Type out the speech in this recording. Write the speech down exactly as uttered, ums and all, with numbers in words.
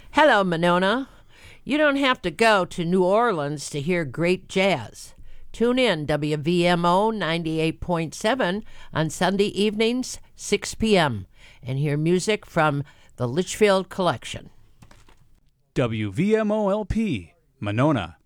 Hello, Monona. You don't have to go to New Orleans to hear great jazz. Tune in W V M O ninety-eight point seven on Sunday evenings, six p.m., and hear music from the Litchfield Collection. W V M O L P, Monona.